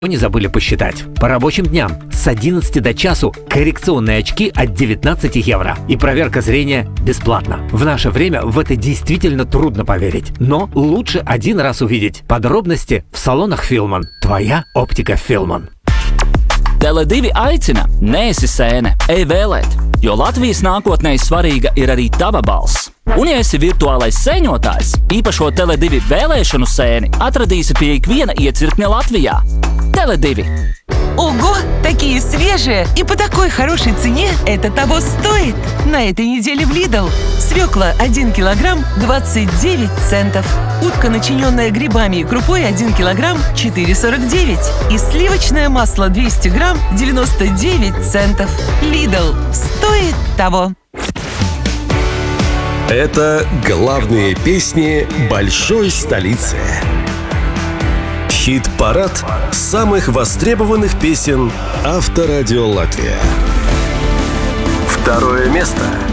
Не забыли посчитать. По рабочим дням с 11 до часу коррекционные очки от 19 евро. И проверка зрения бесплатна. В наше время в это действительно трудно поверить. Но лучше один раз увидеть. Подробности в салонах Филман. Твоя оптика Филман. Tele2 aicina, neesi sēne, ej vēlēt, jo Latvijas nākotnē svarīga ir arī tava balss. Un, ja esi virtuālais sēņotājs, īpašo Tele2 vēlēšanu sēni atradīsi pie ikviena iecirkņa Latvijā. Tele2. Ого, такие свежие и по такой хорошей цене это того стоит. На этой неделе в Lidl свекла 1 килограмм 29 центов. Утка, начиненная грибами и крупой, 1 килограмм 4,49. И сливочное масло 200 грамм 99 центов. Lidl стоит того. Это главные песни большой столицы. Хит-парад самых востребованных песен Авторадио Латвия. Второе место.